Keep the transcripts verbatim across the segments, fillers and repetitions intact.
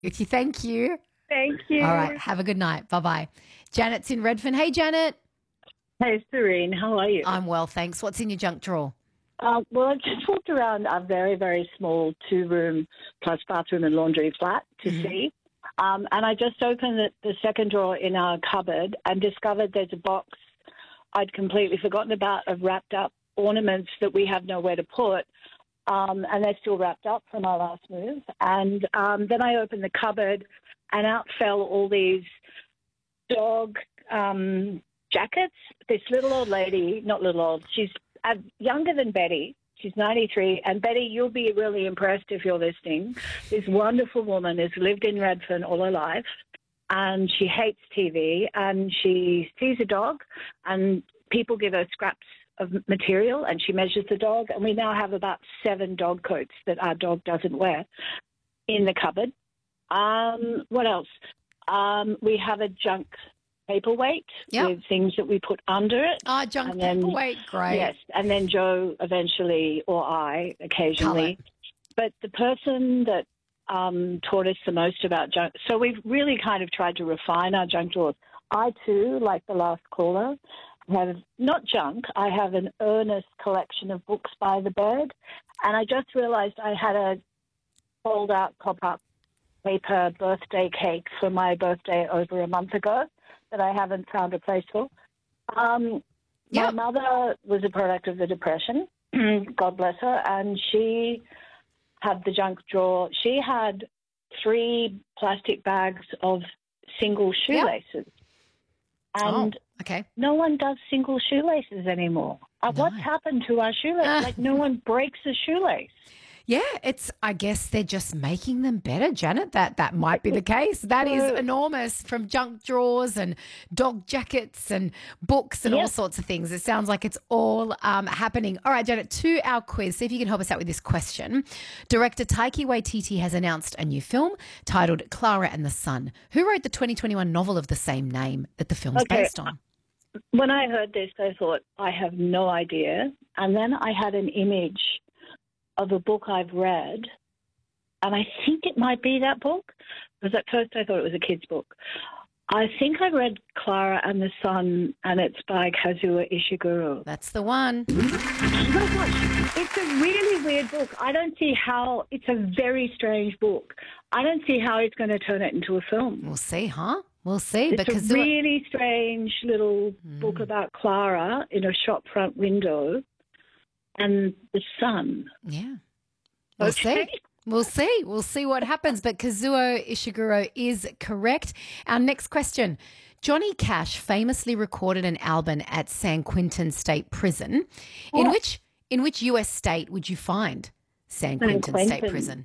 you. Thank you. Thank you. All right. Have a good night. Bye-bye. Janet's in Redfern. Hey, Janet. Hey, Serene. How are you? I'm well, thanks. What's in your junk drawer? Uh, well, I just walked around a very, very small two-room plus bathroom and laundry flat to Mm-hmm. see. Um, and I just opened the, the second drawer in our cupboard and discovered there's a box I'd completely forgotten about of wrapped up ornaments that we have nowhere to put. Um, and they're still wrapped up from our last move. And um, then I opened the cupboard and out fell all these dog um, jackets. This little old lady, not little old, she's uh, younger than Betty. She's ninety-three. And Betty, you'll be really impressed if you're listening. This wonderful woman has lived in Redfern all her life. And she hates T V, and she sees a dog, and people give her scraps of material, and she measures the dog, and we now have about seven dog coats that our dog doesn't wear in the cupboard. Um, what else? Um, we have a junk paperweight Yep. with things that we put under it. Oh, junk And then- paperweight. Great. Yes, and then Joe eventually, or I occasionally. But the person that um, taught us the most about junk, so we've really kind of tried to refine our junk drawers. I too, like the last caller, have not junk. I have an earnest collection of books by the bed, and I just realised I had a fold-out pop-up paper birthday cake for my birthday over a month ago that I haven't found a place for. Um, Yep. My mother was a product of the Depression, God bless her, and she had the junk drawer. She had three plastic bags of single shoelaces. And Oh, okay. no one does single shoelaces anymore. Uh, No. What's happened to our shoelaces? Like, no one breaks a shoelace. Yeah, it's. I guess they're just making them better, Janet. That that might be the case. That is true. enormous. From junk drawers and dog jackets and books and all Yes. sorts of things. It sounds like it's all um, happening. All right, Janet, to our quiz. See if you can help us out with this question. Director Taika Waititi has announced a new film titled Clara and the Sun. Who wrote the twenty twenty-one novel of the same name that the film's Okay. based on? When I heard this, I thought, I have no idea. And then I had an image of a book I've read, and I think it might be that book, because at first I thought it was a kid's book. I think I read Clara and the Sun, and it's by Kazuo Ishiguro. That's the one. Oh my gosh, it's a really weird book. I don't see how, it's a very strange book. I don't see how it's going to turn it into a film. We'll see, huh? We'll see. It's because a really strange little book about Clara in a shop front window and the sun. yeah, we'll Okay. see. We'll see. We'll see what happens. But Kazuo Ishiguro is correct. Our next question. Johnny Cash famously recorded an album at San Quentin State Prison. In What? which in which U S state would you find San San Quentin State Quentin. Prison?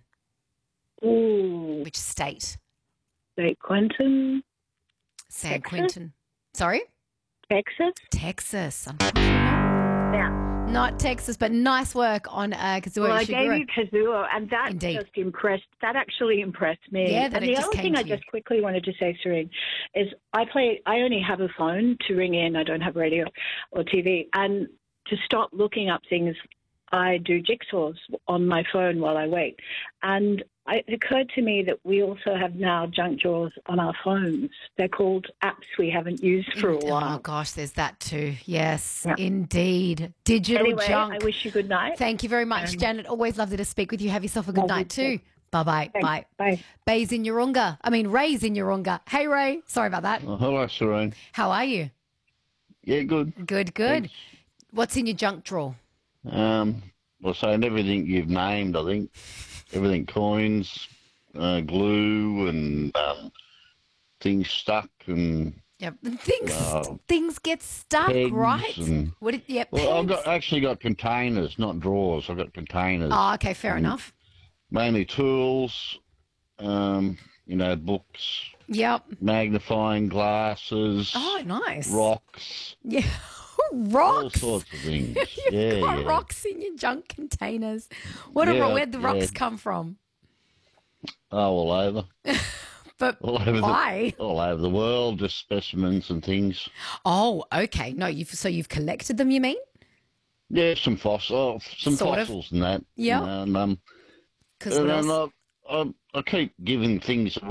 Ooh, Which state? St. Quentin, San Texas? Quentin. Sorry? Texas. Texas. Unfortunately, Yeah. not Texas, but nice work on uh, Kazuo Well, I Ishiguro. gave you Kazuo, and that Indeed. just impressed. That actually impressed me. Yeah, that and it the just other came thing I to you. just quickly wanted to say, Serene, is I play. I only have a phone to ring in. I don't have radio or T V, and to stop looking up things, I do jigsaws on my phone while I wait. And it occurred to me that we also have now junk drawers on our phones. They're called apps we haven't used for a Oh, while. gosh, there's that too. Yes, Yeah. indeed. Digital Anyway, junk. I wish you good night. Thank you very much, Um, Janet. Always lovely to speak with you. Have yourself a good Lovely night to- too. Bye-bye. Thanks. Bye. Bye. Bay's in Urunga. I mean, Ray's in Urunga. Hey, Ray. Sorry about that. Oh, hello, Serene. How are you? Yeah, good. Good, good. Thanks. What's in your junk drawer? Um, well, saying everything you've named, I think. Everything coins, uh, glue, and um, things stuck, and Yep. Things Wow. things get stuck, pegs right? and- What did, yep. well, I've pegs. got actually got containers, not drawers. I've got containers, Oh, okay, fair enough. mainly tools. Um, you know, books, Yep. magnifying glasses, Oh, nice. rocks, Yeah. all Rocks. sorts of things. You've yeah, got yeah. rocks in your junk containers. What Yeah, are, where'd the rocks yeah. come from? Oh, all over, But all over why? the all over the world, just specimens and things. Oh, okay. No, you've so you've collected them, you mean? Yeah, some fossil, some Sort of. fossils and that. Yeah. And, um, Because and then I, I, I keep giving things